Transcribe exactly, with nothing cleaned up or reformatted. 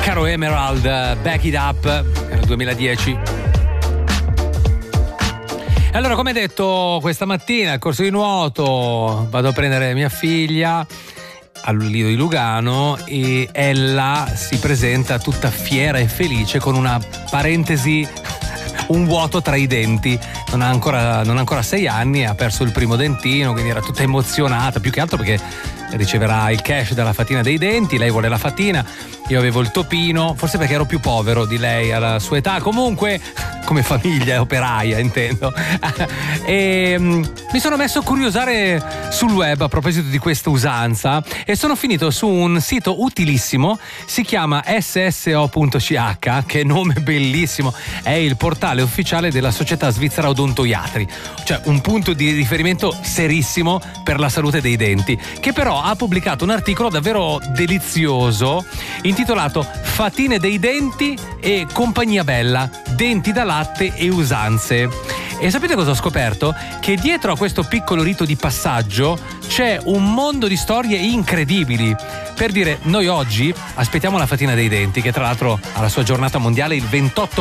Caro Emerald, Back It Up, era il duemiladieci. E allora, come detto, questa mattina al corso di nuoto vado a prendere mia figlia al Lido di Lugano e ella si presenta tutta fiera e felice con una parentesi, un vuoto tra i denti. Non ha ancora, non ha ancora sei anni, ha perso il primo dentino, quindi era tutta emozionata, più che altro perché riceverà il cash dalla fatina dei denti. Lei vuole la fatina, io avevo il topino, forse perché ero più povero di lei alla sua età, comunque come famiglia operaia intendo. E um, mi sono messo a curiosare sul web a proposito di questa usanza e sono finito su un sito utilissimo, si chiama S S O punto C H, che nome bellissimo, è il portale ufficiale della Società Svizzera Odontoiatri, cioè un punto di riferimento serissimo per la salute dei denti, che però ha pubblicato un articolo davvero delizioso intitolato Fatine dei denti e compagnia bella, denti da latte e usanze. E sapete cosa ho scoperto? Che dietro a questo piccolo rito di passaggio c'è un mondo di storie incredibili. Per dire, noi oggi aspettiamo la fatina dei denti, che tra l'altro ha la sua giornata mondiale il ventotto